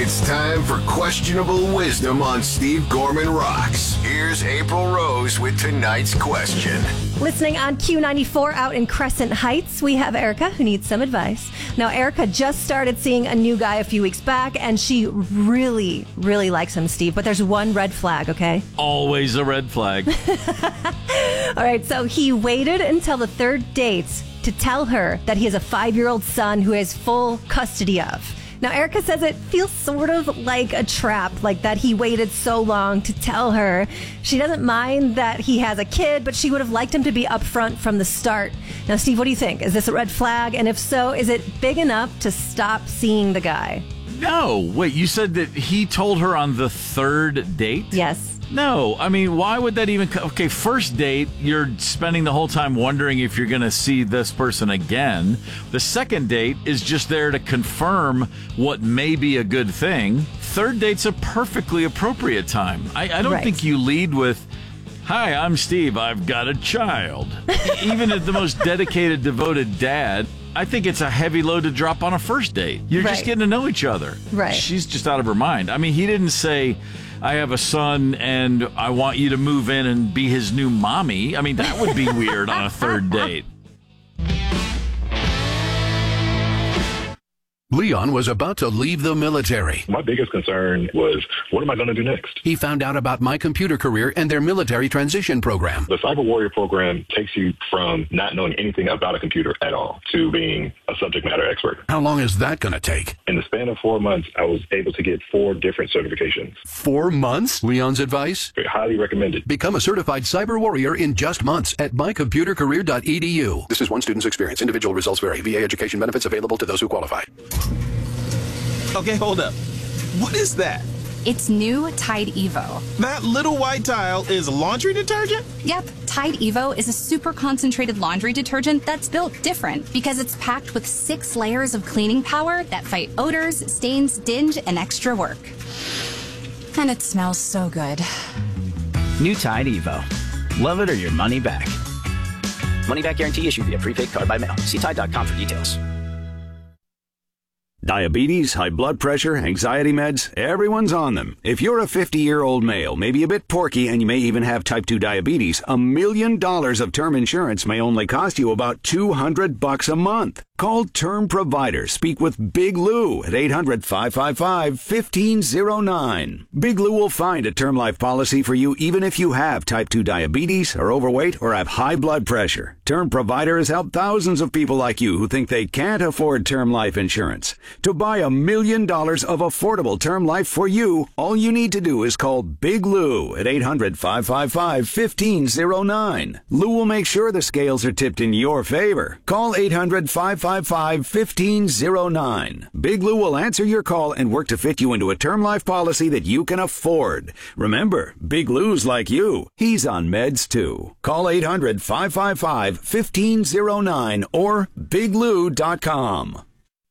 It's time for Questionable Wisdom on Steve Gorman Rocks. Here's April Rose with tonight's question. Listening on Q94 out in Crescent Heights, we have Erica who needs some advice. Now, Erica just started seeing a new guy a few weeks back, and she really, really likes him, Steve. But there's one red flag, okay? Always a red flag. All right, so he waited until the third date to tell her that he has a 5-year-old son who has full custody of. Now, Erica says it feels sort of like a trap, like that he waited so long to tell her. She doesn't mind that he has a kid, but she would have liked him to be upfront from the start. Now, Steve, what do you think? Is this a red flag? And if so, is it big enough to stop seeing the guy? No. Wait, you said that he told her on the third date? Yes. No, I mean, why would that even... Okay, first date, you're spending the whole time wondering if you're going to see this person again. The second date is just there to confirm what may be a good thing. Third date's a perfectly appropriate time. I don't think you lead with, "Hi, I'm Steve, I've got a child." Even as the most dedicated, devoted dad, I think it's a heavy load to drop on a first date. You're just getting to know each other. Right. She's just out of her mind. I mean, he didn't say, "I have a son and I want you to move in and be his new mommy." I mean, that would be weird on a third date. Leon was about to leave the military. My biggest concern was, what am I going to do next? He found out about My Computer Career and their military transition program. The Cyber Warrior program takes you from not knowing anything about a computer at all to being a subject matter expert. How long is that going to take? In the span of 4 months, I was able to get 4 different certifications. 4 months? Leon's advice? Highly recommended. Become a certified cyber warrior in just months at mycomputercareer.edu. This is one student's experience. Individual results vary. VA education benefits available to those who qualify. Okay, hold up. What is that? It's new Tide Evo. That little white tile is laundry detergent? Yep, Tide Evo is a super concentrated laundry detergent that's built different because it's packed with 6 layers of cleaning power that fight odors, stains, dinge, and extra work. And it smells so good. New Tide Evo. Love it or your money back. Money back guarantee issued via prepaid card by mail. See Tide.com for details. Diabetes, high blood pressure, anxiety meds, everyone's on them. If you're a 50-year-old male, maybe a bit porky, and you may even have type 2 diabetes, $1 million of term insurance may only cost you about $200 a month. Call Term Provider. Speak with Big Lou at 800-555-1509. Big Lou will find a term life policy for you even if you have type 2 diabetes, are overweight, or have high blood pressure. Term Provider has helped thousands of people like you who think they can't afford term life insurance. To buy $1 million of affordable term life for you, all you need to do is call Big Lou at 800-555-1509. Lou will make sure the scales are tipped in your favor. Call 800-555-1509. Big Lou will answer your call and work to fit you into a term life policy that you can afford. Remember, Big Lou's like you. He's on meds too. Call 800-555-1509 or biglou.com.